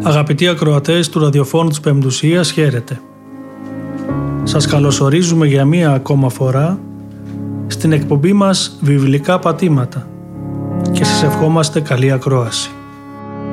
Αγαπητοί ακροατές του ραδιοφώνου της Πεμπτουσίας, χαίρετε. Σας καλωσορίζουμε για μία ακόμα φορά στην εκπομπή μας Βιβλικά Πατήματα και σας ευχόμαστε καλή ακρόαση.